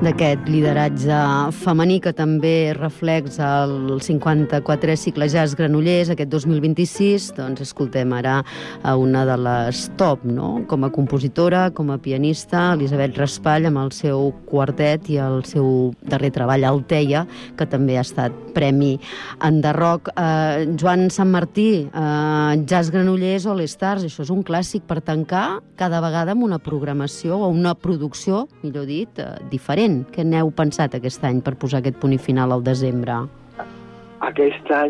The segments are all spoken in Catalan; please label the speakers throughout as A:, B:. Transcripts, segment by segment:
A: d'aquest lideratge femení que també reflex el 54è cicle Jazz Granollers aquest 2026, doncs escoltem ara a una de les top, no? Com a compositora, com a pianista, Elisabet Raspall amb el seu quartet i el seu darrer treball, Alteia, que també ha estat premi Enderrock. Joan Santmartí, Jazz Granollers All Stars, això és un clàssic per tancar cada vegada amb una programació o una producció, millor dit, diferent. Què n'heu pensat aquest any per posar aquest punt i final al desembre?
B: Aquest any,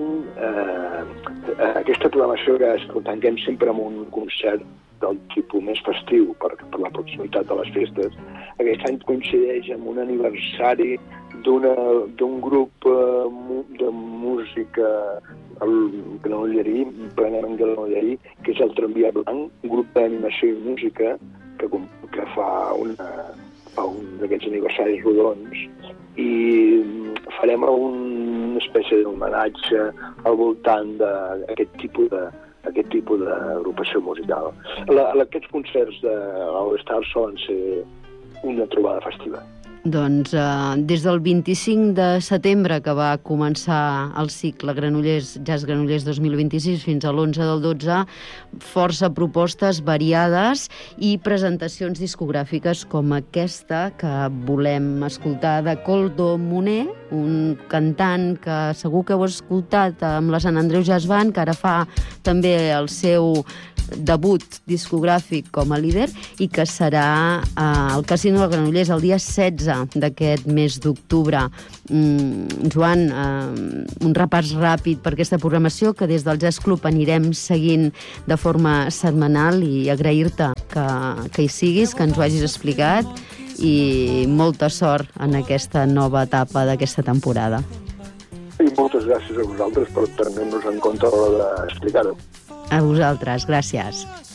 B: aquesta programació que tanquem sempre amb un concert del tipus més festiu per la proximitat de les festes, aquest any coincideix amb un aniversari d'un grup de música granollerí, plenament granollerí, que és el Tramvia Blanc, un grup d'animació i música que fa un d'aquests aniversaris rodons, i farem una espècie d'homenatge al voltant d'aquest tipus d'agrupació musical. Aquests concerts de l'All Stars solen ser una trobada festiva.
A: Doncs des del 25 de setembre, que va començar el cicle Jazz Granollers 2026, fins a l'11 del 12, força propostes variades i presentacions discogràfiques com aquesta que volem escoltar de Koldo Moner, un cantant que segur que heu escoltat amb la Sant Andreu Jazz Band, que ara fa també el seu debut discogràfic com a líder i que serà al Casino de Granollers el dia 16 d'aquest mes d'octubre. Joan, un repàs ràpid per aquesta programació que des del Jazz Club anirem seguint de forma setmanal, i agrair-te que hi siguis, que ens ho hagis explicat, i molta sort en aquesta nova etapa d'aquesta temporada.
B: I moltes gràcies a vosaltres per tenir-nos en compte a l'hora d'explicar-ho.
A: A vosaltres, gràcies.